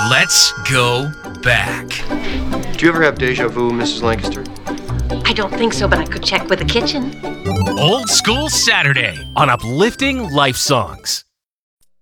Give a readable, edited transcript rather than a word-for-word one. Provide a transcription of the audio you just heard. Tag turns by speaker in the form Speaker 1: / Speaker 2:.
Speaker 1: Let's go back.
Speaker 2: Do you ever have deja vu, Mrs. Lancaster?
Speaker 3: I don't think so, but I could check with the kitchen.
Speaker 1: Old School Saturday
Speaker 4: on Uplifting Life Songs.